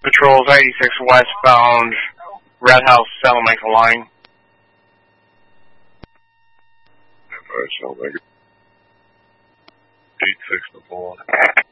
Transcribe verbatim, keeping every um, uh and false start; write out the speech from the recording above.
Patrols eighty-six westbound, Red House, Salamanca line. Alright, Salamanca. eight six to four.